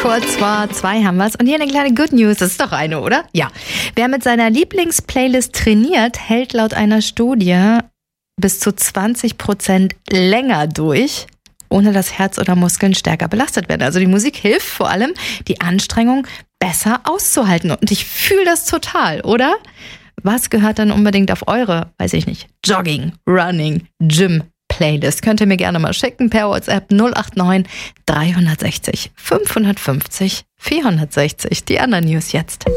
Kurz vor 2 haben wir es. Und hier eine kleine Good News. Das ist doch eine, oder? Ja. Wer mit seiner Lieblingsplaylist trainiert, hält laut einer Studie bis zu 20% länger durch, ohne dass Herz oder Muskeln stärker belastet werden. Also die Musik hilft vor allem, die Anstrengung besser auszuhalten. Und ich fühle das total, oder? Was gehört dann unbedingt auf eure, weiß ich nicht, Jogging, Running, Gym Playlist? Könnt ihr mir gerne mal schicken per WhatsApp 089 360 550 460. Die anderen News jetzt.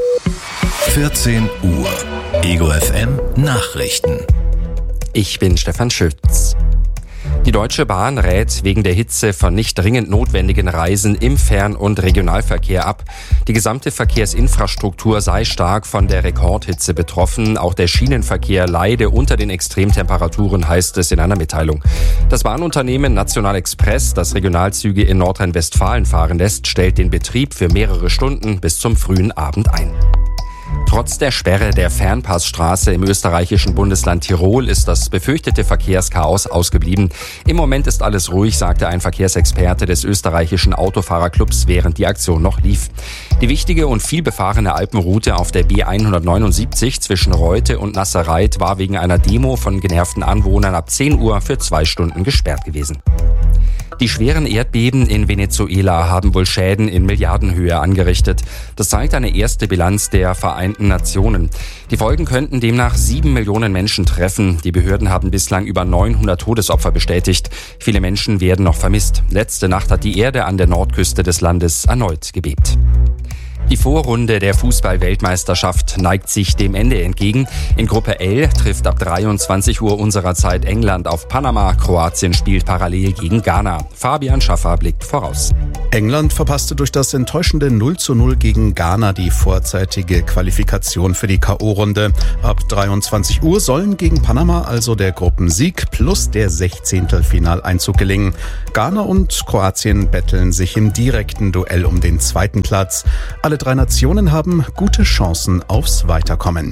14 Uhr. Ego FM Nachrichten. Ich bin Stefan Schütz. Die Deutsche Bahn rät wegen der Hitze von nicht dringend notwendigen Reisen im Fern- und Regionalverkehr ab. Die gesamte Verkehrsinfrastruktur sei stark von der Rekordhitze betroffen. Auch der Schienenverkehr leide unter den Extremtemperaturen, heißt es in einer Mitteilung. Das Bahnunternehmen National Express, das Regionalzüge in Nordrhein-Westfalen fahren lässt, stellt den Betrieb für mehrere Stunden bis zum frühen Abend ein. Trotz der Sperre der Fernpassstraße im österreichischen Bundesland Tirol ist das befürchtete Verkehrschaos ausgeblieben. Im Moment ist alles ruhig, sagte ein Verkehrsexperte des österreichischen Autofahrerclubs, während die Aktion noch lief. Die wichtige und vielbefahrene Alpenroute auf der B179 zwischen Reute und Nasserreit war wegen einer Demo von genervten Anwohnern ab 10 Uhr für 2 Stunden gesperrt gewesen. Die schweren Erdbeben in Venezuela haben wohl Schäden in Milliardenhöhe angerichtet. Das zeigt eine erste Bilanz der Vereinten Nationen. Die Folgen könnten demnach 7 Millionen Menschen treffen. Die Behörden haben bislang über 900 Todesopfer bestätigt. Viele Menschen werden noch vermisst. Letzte Nacht hat die Erde an der Nordküste des Landes erneut gebebt. Die Vorrunde der Fußball-Weltmeisterschaft neigt sich dem Ende entgegen. In Gruppe L trifft ab 23 Uhr unserer Zeit England auf Panama. Kroatien spielt parallel gegen Ghana. Fabian Schaffer blickt voraus. England verpasste durch das enttäuschende 0:0 gegen Ghana die vorzeitige Qualifikation für die K.O.-Runde. Ab 23 Uhr sollen gegen Panama also der Gruppensieg plus der 16. Finaleinzug gelingen. Ghana und Kroatien betteln sich im direkten Duell um den 2. Platz. Alle 3 Nationen haben gute Chancen aufs Weiterkommen.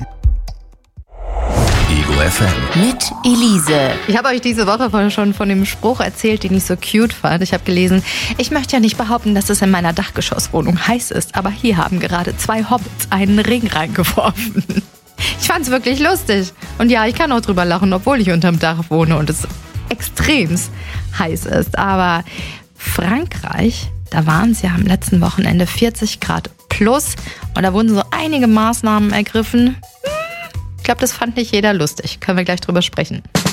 Ego FM. Mit Elise. Ich habe euch diese Woche schon von dem Spruch erzählt, den ich so cute fand. Ich habe gelesen, ich möchte ja nicht behaupten, dass es in meiner Dachgeschosswohnung heiß ist, aber hier haben gerade 2 Hobbits einen Ring reingeworfen. Ich fand es wirklich lustig. Und ja, ich kann auch drüber lachen, obwohl ich unterm Dach wohne und es extremst heiß ist. Aber Frankreich, da waren es ja am letzten Wochenende 40 Grad plus und da wurden so einige Maßnahmen ergriffen. Ich glaube, das fand nicht jeder lustig. Können wir gleich drüber sprechen.